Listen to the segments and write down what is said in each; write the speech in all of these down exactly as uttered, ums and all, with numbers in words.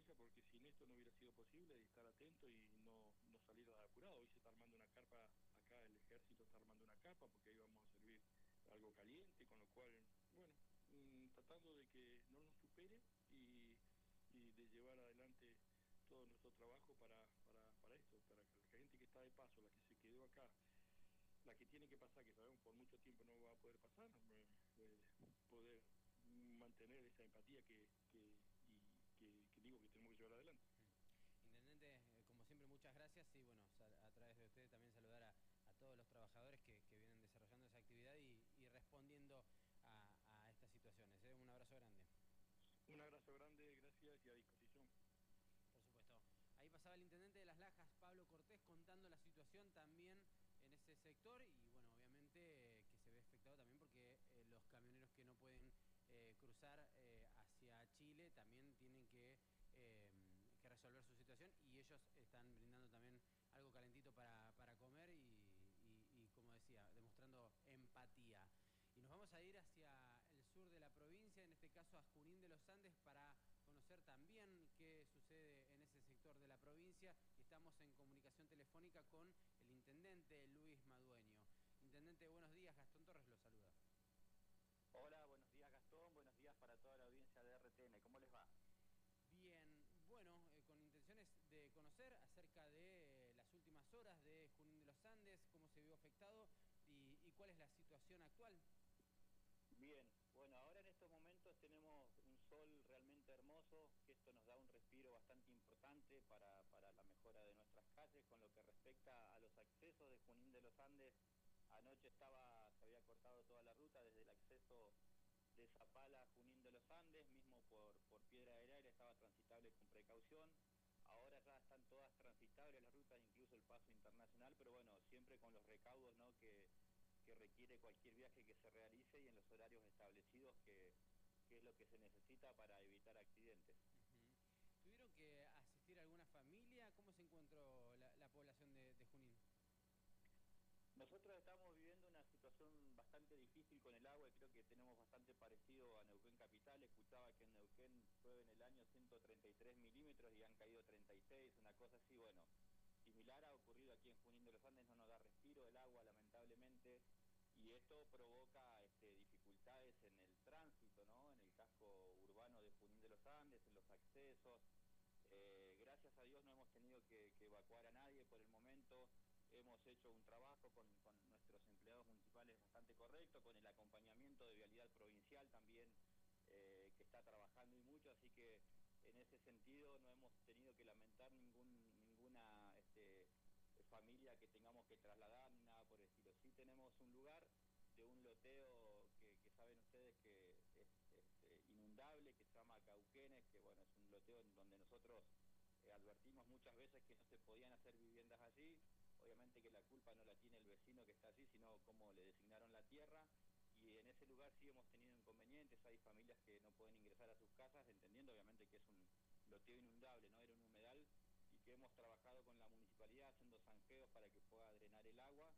provincia, porque sin esto no hubiera sido posible de estar atento y no, no salir apurado. Hoy se está armando una carpa, acá el ejército está armando una carpa, porque ahí vamos a servir algo caliente, con lo cual, bueno, mmm, tratando de que no nos supere y, y de llevar adelante todo nuestro trabajo para, para, para esto, para que la gente que está de paso, la que se quedó acá, la que tiene que pasar, que sabemos por mucho tiempo no va a poder pasar, eh, eh, poder mantener esa empatía que, que, y, que, que digo que tenemos que llevar adelante. Intendente, eh, como siempre, muchas gracias y bueno, a través de usted también saludar a, a todos los trabajadores que, que vienen desarrollando esa actividad y, y respondiendo a, a estas situaciones. ¿eh? Un abrazo grande. Un abrazo grande, gracias y a disposición. Por supuesto. Ahí pasaba el intendente de Las Lajas, Pablo Cortés, contando la situación también en ese sector y bueno, obviamente eh, que se ve afectado también porque eh, los camioneros que no pueden eh, cruzar eh, hacia Chile también tienen que, eh, que resolver su situación y ellos están brindando también algo calentito para, para comer y, y, y, como decía, demostrando empatía. Y nos vamos a ir hacia el sur de la provincia, en este caso a Junín de los Andes, para conocer también qué sucede en ese sector de la provincia. Y estamos en comunicación telefónica con el intendente Luis Madueño. Intendente, buenos días. Gastón Torres lo saluda. Hola, buenos días Gastón, buenos días para toda la audiencia de R T N. ¿Cómo les va? Bien, bueno, eh, con intenciones de conocer acerca de eh, las últimas horas de Junín de los Andes, cómo se vio afectado y, y cuál es la situación actual. Bien, bueno, ahora en estos momentos tenemos un sol realmente hermoso, que esto nos da un respiro bastante importante para, para la mejora de nuestras calles. Con lo que respecta a los accesos de Junín de los Andes, anoche estaba, se había cortado toda la ruta desde el acceso de Zapala a Junín de los Andes, mismo por, por Piedra del Aire estaba transitable con precaución. Ahora ya están todas transitables las rutas, incluso el paso internacional, pero bueno, siempre con los recaudos, ¿no?, que, que requiere cualquier viaje que se realice y en los horarios establecidos, que, que es lo que se necesita para evitar accidentes. Uh-huh. ¿Tuvieron que asistir a alguna familia? ¿Cómo se encontró la, la población de, de Junín? Nosotros estamos viviendo una situación bastante difícil con el agua y creo que tenemos bastante parecido a Neuquén Capital. Escuchaba que en Neuquén llueve en el año ciento treinta y tres milímetros y han caído treinta y seis, una cosa así. Bueno, similar ha ocurrido aquí en Junín de los Andes, no nos da respiro el agua lamentablemente y esto provoca este, dificultades en el tránsito, ¿no?, en el casco urbano de Junín de los Andes, en los accesos. Eh, gracias a Dios no hemos tenido que, que evacuar a nadie por el momento. Hemos hecho un trabajo con, con nuestros empleados municipales bastante correcto, con el acompañamiento de Vialidad Provincial también, eh, que está trabajando y mucho, así que en ese sentido no hemos tenido que lamentar ningún, ninguna este, familia que tengamos que trasladar ni nada por el estilo. Sí tenemos un lugar de un loteo que, que saben ustedes que es, es inundable, que se llama Cauquenes, que bueno, es un loteo en donde nosotros eh, advertimos muchas veces que no se podían hacer viviendas allí. Obviamente que la culpa no la tiene el vecino que está allí, sino cómo le designaron la tierra, y en ese lugar sí hemos tenido inconvenientes. Hay familias que no pueden ingresar a sus casas, entendiendo obviamente que es un loteo inundable, no era un humedal, y que hemos trabajado con la municipalidad haciendo zanjeos para que pueda drenar el agua,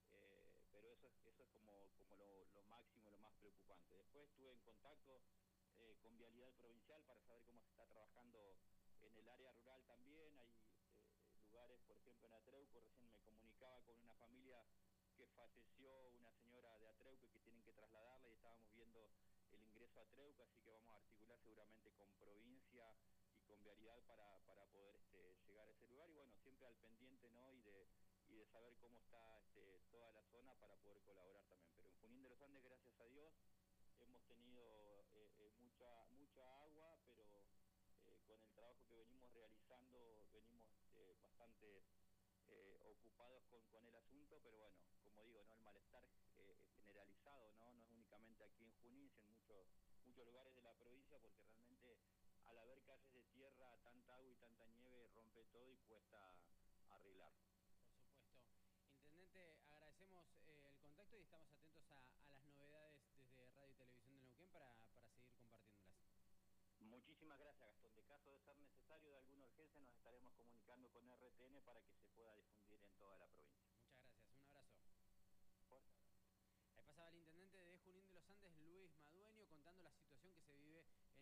eh, pero eso es, eso es como, como lo, lo máximo, lo más preocupante. Después estuve en contacto eh, con Vialidad Provincial para saber cómo se está trabajando en el área rural también. Hay eh, lugares, por ejemplo en Atreuco, recién me comunicaba con una familia que falleció, una señora de Atreuco, que tienen que trasladarla y estábamos viendo el ingreso a Atreuco, así que vamos a articular seguramente con provincia y con Vialidad para, para poder este, llegar a ese lugar y bueno, siempre al pendiente, ¿no?, y de, y de saber cómo está este, toda la zona para poder colaborar también. Pero en Junín de los Andes, gracias a Dios, hemos tenido eh, eh, mucha, mucha agua, pero eh, con el trabajo que venimos realizando venimos eh, bastante eh, ocupados con, con el asunto, pero bueno, como digo, no, el malestar eh, generalizado, no no es únicamente aquí en Junín, sino en muchos muchos lugares de la provincia, porque realmente al haber calles de tierra, tanta agua y tanta nieve rompe todo y cuesta arreglar. Por supuesto. Intendente, agradecemos eh, el contacto y estamos atentos a, a las novedades desde Radio y Televisión de Neuquén para, para seguir compartiéndolas. Muchísimas gracias, Gastón. De caso de ser necesario de alguna urgencia, nos estaremos comunicando con R T N para que se pueda difundir en toda la provincia. Muchas gracias. Un abrazo. Fuerte abrazo. Ahí pasaba el intendente de Junín de los Andes, Luis Maduro.